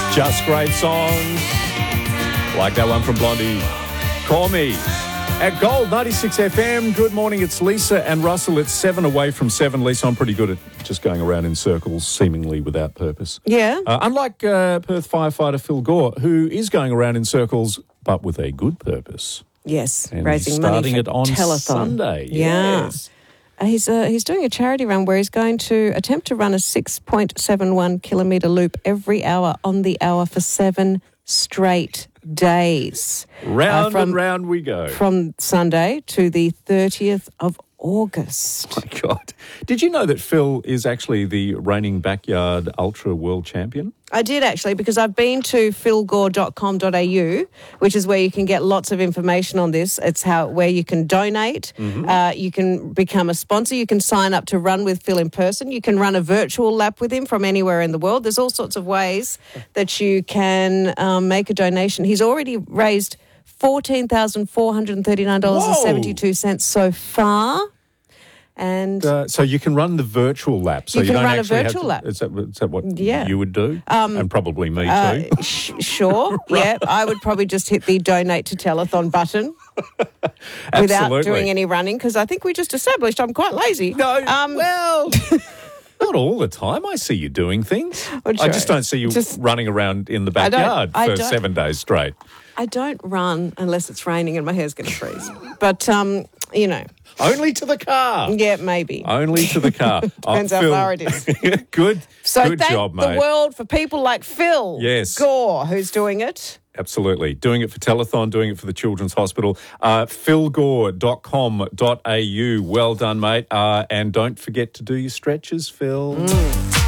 Just great songs. Like that one from Blondie. Call me. At Gold 96 FM, good morning. It's Lisa and Russell. It's 7 away from 7. Lisa, I'm pretty good at just going around in circles, seemingly without purpose. Yeah. Unlike Perth firefighter Phil Gore, who is going around in circles, but with a good purpose. Yes, And raising he's money starting for it on telethon. Sunday. Yeah. Yes. He's doing a charity run where he's going to attempt to run a 6.71 kilometre loop every hour on the hour for 7 straight days. Round and round we go. From Sunday to the 30th of August. My God. Did you know that Phil is actually the reigning backyard ultra world champion? I did actually, because I've been to philgore.com.au, which is where you can get lots of information on this. It's where you can donate, you can become a sponsor, you can sign up to run with Phil in person, you can run a virtual lap with him from anywhere in the world. There's all sorts of ways that you can make a donation. He's already raised $14,439.72 so far. And so you can run the virtual lap. So you can don't run a actually virtual lap. Is that what Yeah. you would do? And probably me too. Sure, yeah. I would probably just hit the donate to telethon button without doing any running, because I think we just established I'm quite lazy. No, well, not all the time. I see you doing things. I just don't see you running around in the backyard for 7 days straight. I don't run unless it's raining and my hair's going to freeze. But, you know. Only to the car. Yeah, maybe. Only to the car. Depends how far it is. Good Thank job, mate. the world for people like Phil Gore, who's doing it. Absolutely. Doing it for Telethon, doing it for the Children's Hospital. philgore.com.au. Well done, mate. And don't forget to do your stretches, Phil.